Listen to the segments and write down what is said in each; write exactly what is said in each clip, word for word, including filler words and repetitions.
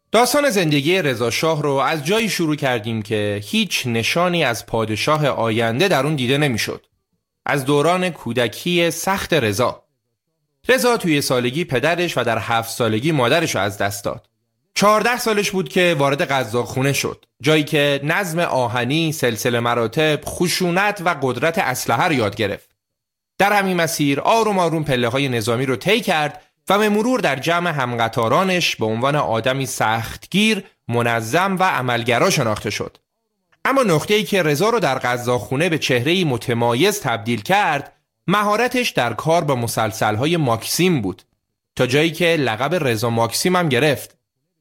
داستان زندگی رضا شاه رو از جایی شروع کردیم که هیچ نشانی از پادشاه آینده در اون دیده نمیشد. از دوران کودکی سخت رضا. رضا توی سالگی پدرش و در هفت سالگی مادرش رو از دست داد. چهارده سالش بود که وارد قزاقخونه شد، جایی که نظم آهنی، سلسله مراتب، خشونت و قدرت اسلحه رو یاد گرفت. در همین مسیر آروم آروم پله‌های نظامی رو طی کرد و به مرور در جمع همقطارانش به عنوان آدمی سختگیر، منظم و عملگرا شناخته شد. اما نقطه‌ای که رضا رو در قزاقخونه به چهره‌ای متمایز تبدیل کرد، مهارتش در کار با مسلسل‌های ماکسیم بود، تا جایی که لقب رضا ماکسیم هم گرفت.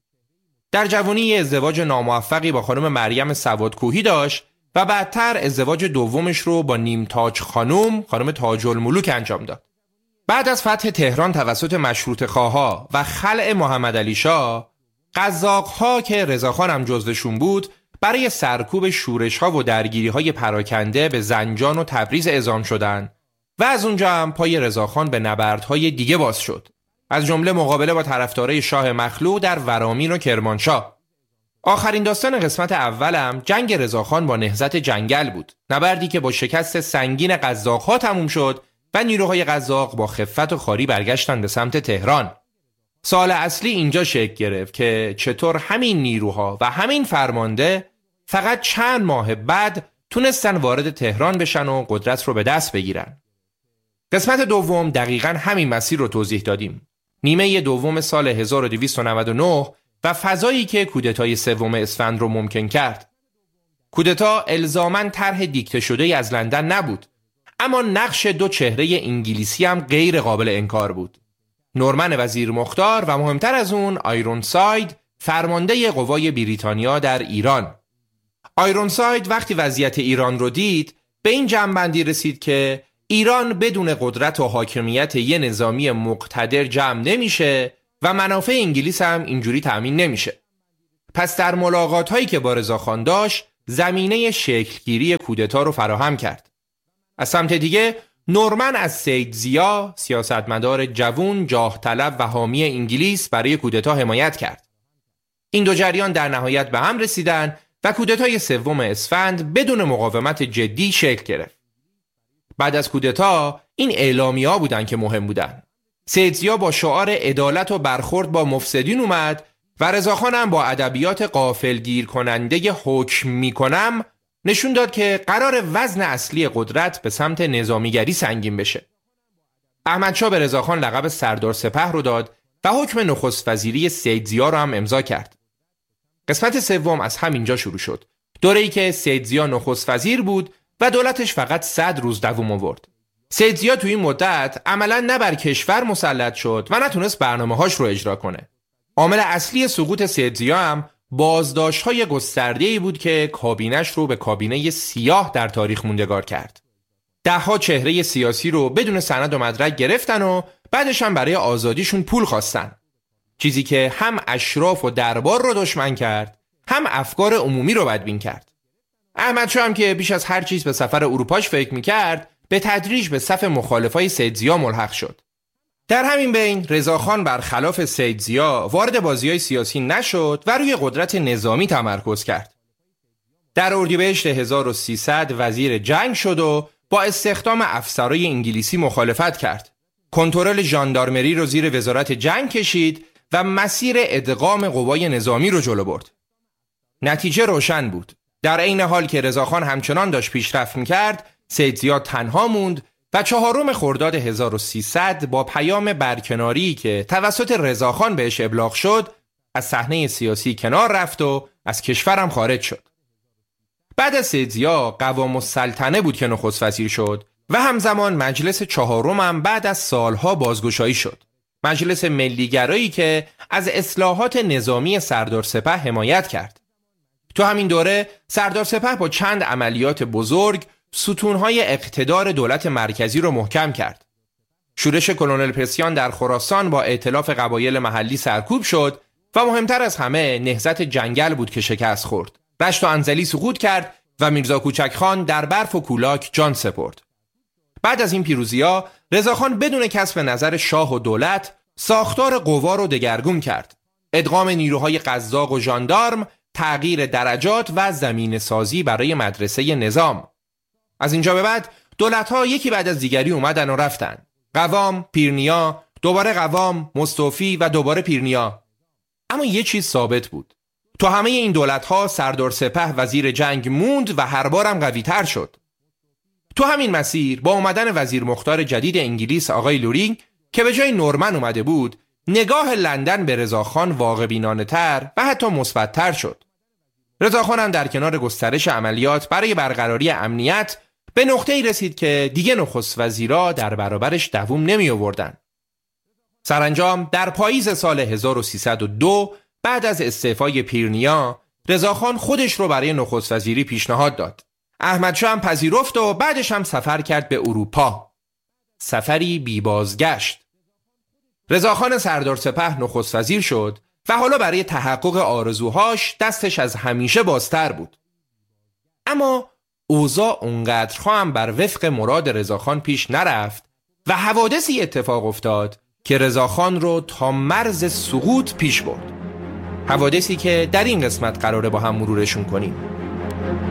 در جوانی ازدواج ناموفقی با خانم مریم سوادکوهی داشت و بعدتر ازدواج دومش رو با نیمتاج خانم، خانم تاج الملوک انجام داد. بعد از فتح تهران توسط مشروطه خواها و خلع محمد علی شاه، قزاق‌ها که رضاخان هم جزوشون بود، برای سرکوب شورش‌ها و درگیری‌های پراکنده به زنجان و تبریز اعزام شدند و از اونجا هم پای رضاخان به نبردهای دیگه باز شد، از جمله مقابله با طرفدارای شاه مخلوع در ورامین و کرمانشاه. آخرین داستان قسمت اولم جنگ رضاخان با نهضت جنگل بود، نبردی که با شکست سنگین قزاق‌ها تموم شد و نیروهای قزاق با خفت و خواری برگشتن به سمت تهران. سوال اصلی اینجا شکل گرفت که چطور همین نیروها و همین فرمانده فقط چند ماه بعد تونستن وارد تهران بشن و قدرت رو به دست بگیرن. قسمت دوم دقیقاً همین مسیر رو توضیح دادیم. نیمه دوم سال هزار و دویست و نود و نه و فضایی که کودتای سوم اسفند رو ممکن کرد. کودتا الزاماً طرح دیکته شده از لندن نبود، اما نقش دو چهره انگلیسی هم غیر قابل انکار بود. نورمن وزیر مختار و مهمتر از اون آیرونساید، فرمانده قوای بریتانیا در ایران. آیرونساید وقتی وضعیت ایران رو دید به این جمع‌بندی رسید که ایران بدون قدرت و حاکمیت یه نظامی مقتدر جمع نمیشه و منافع انگلیس هم اینجوری تأمین نمیشه. پس در ملاقات هایی که با رضاخان داشت زمینه شکلگیری کودتا رو فراهم کرد. از سمت دیگه نورمن از سید ضیا، سیاستمدار جوان، جاه طلب و حامی انگلیس، برای کودتا حمایت کرد. این دو جریان در نهایت به هم رسیدن و کودتای سوم اسفند بدون مقاومت جدی شکل گرفت. بعد از کودتا این اعلامیه‌ها بودن که مهم بودن. سید ضیا با شعار عدالت و برخورد با مفسدین اومد و رضاخان هم با ادبیات غافلگیر کننده حکم میکنم نشون داد که قرار وزن اصلی قدرت به سمت نظامیگری سنگین بشه. احمدشاه به رضاخان لقب سردار سپه رو داد و حکم نخست وزیری سید ضیا رو هم امضا کرد. قسمت سوم از همینجا شروع شد. دوره‌ای که سید ضیا نخست وزیر بود و دولتش فقط صد روز دوام آورد. سید ضیا تو این مدت عملاً نه بر کشور مسلط شد و نتونست برنامه‌هاش رو اجرا کنه. عامل اصلی سقوط سید ضیا هم بازداشت‌های گسترده‌ای بود که کابینش رو به کابینه سیاه در تاریخ موندگار کرد. ده‌ها چهره سیاسی رو بدون سند و مدرک گرفتن و بعدش هم برای آزادیشون پول خواستن. چیزی که هم اشراف و دربار رو دشمن کرد، هم افکار عمومی رو بدبین کرد. احمدشاه هم که بیش از هر چیز به سفر اروپاش فکر می‌کرد، به تدریج به صف مخالفای سید ضیا ملحق شد. در همین بین رضاخان برخلاف سید ضیا وارد بازی‌های سیاسی نشد و روی قدرت نظامی تمرکز کرد. در اردیبهشت هزار و سیصد وزیر جنگ شد و با استخدام افسرای انگلیسی مخالفت کرد. کنترل ژاندارمری رو زیر وزارت جنگ کشید و مسیر ادغام قوای نظامی رو جلو برد. نتیجه روشن بود. در عین حال که رضاخان همچنان داشت پیشرفت می‌کرد، سید ضیا تنها موند و چهارم خرداد هزار و سیصد با پیام برکناری که توسط رضاخان بهش ابلاغ شد از صحنه سیاسی کنار رفت و از کشورم خارج شد. بعد از سید ضیا قوام السلطنه بود که نخست وزیر شد و همزمان مجلس چهارم هم بعد از سالها بازگشایی شد. مجلس ملیگرایی که از اصلاحات نظامی سردار سپه حمایت کرد. تو همین دوره سردار سپه با چند عملیات بزرگ ستونهای اقتدار دولت مرکزی رو محکم کرد. شورش کلونل پسیان در خراسان با ائتلاف قبایل محلی سرکوب شد و مهمتر از همه نهضت جنگل بود که شکست خورد. رشت و انزلی سقوط کرد و میرزا کوچک خان در برف و کولاک جان سپرد. بعد از این پیروزی‌ها رضاخان بدون کسب نظر شاه و دولت ساختار قوا رو دگرگون کرد. ادغام نیروهای قزاق و ژاندارم، تغییر درجات و زمین سازی برای مدرسه نظام. از اینجا به بعد دولت‌ها یکی بعد از دیگری اومدن و رفتن. قوام، پیرنیا، دوباره قوام، مستوفی و دوباره پیرنیا. اما یه چیز ثابت بود. تو همه این دولت‌ها سردار سپه وزیر جنگ موند و هر بارم قوی‌تر شد. تو همین مسیر با اومدن وزیر مختار جدید انگلیس آقای لوری که به جای نورمن اومده بود، نگاه لندن به رضاخان واقع‌بینانه‌تر و حتی مثبت‌تر شد. رضاخان هم در کنار گسترش عملیات برای برقراری امنیت به نقطه‌ای رسید که دیگه نخست وزیرا در برابرش دووم نمی آوردن. سرانجام در پاییز سال هزار و سیصد و دو بعد از استعفای پیرنیا، رضاخان خودش رو برای نخست وزیری پیشنهاد داد. احمدشاه هم پذیرفت و بعدش هم سفر کرد به اروپا. سفری بی بازگشت. رضاخان سردار سپه نخست وزیر شد و حالا برای تحقق آرزوهاش دستش از همیشه بازتر بود. اما اوضاع اونقدر هم بر وفق مراد رضاخان پیش نرفت و حوادثی اتفاق افتاد که رضاخان رو تا مرز سقوط پیش برد. حوادثی که در این قسمت قراره با هم مرورشون کنیم.